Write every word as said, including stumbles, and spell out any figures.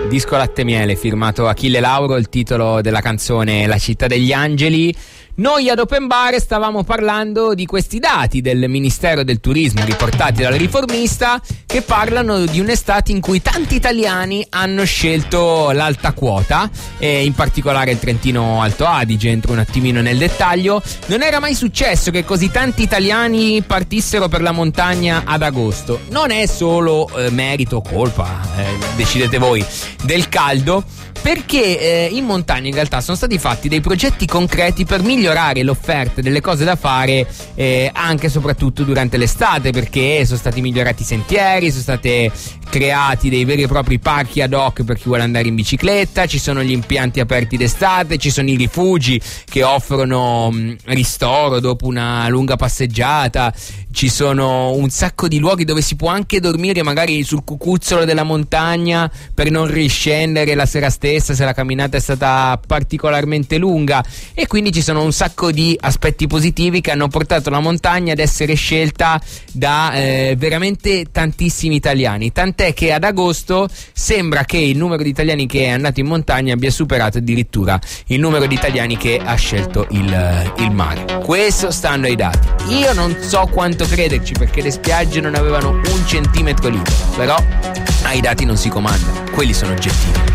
Disco Latte Miele, firmato Achille Lauro, il titolo della canzone La città degli angeli. Noi ad Open Bar stavamo parlando di questi dati del Ministero del Turismo riportati dal Riformista, che parlano di un'estate in cui tanti italiani hanno scelto l'alta quota, e in particolare il Trentino Alto Adige. Entro un attimino nel dettaglio. Non era mai successo che così tanti italiani partissero per la montagna ad agosto. Non è solo eh, merito o colpa, eh, decidete voi, del caldo, perché eh, in montagna in realtà sono stati fatti dei progetti concreti per migliorare l'offerta delle cose da fare eh, anche e soprattutto durante l'estate, perché sono stati migliorati i sentieri, sono state creati dei veri e propri parchi ad hoc per chi vuole andare in bicicletta, ci sono gli impianti aperti d'estate, ci sono i rifugi che offrono mh, ristoro dopo una lunga passeggiata, ci sono un sacco di luoghi dove si può anche dormire magari sul cucuzzolo della montagna per non riscendere la sera stessa se la camminata è stata particolarmente lunga, e quindi ci sono un sacco di aspetti positivi che hanno portato la montagna ad essere scelta da eh, veramente tantissimi italiani, tant'è che ad agosto sembra che il numero di italiani che è andato in montagna abbia superato addirittura il numero di italiani che ha scelto il, il mare. Questo stanno ai dati. Io non so quanto crederci, perché le spiagge non avevano un centimetro libero, però ai dati non si comanda, quelli sono oggettivi.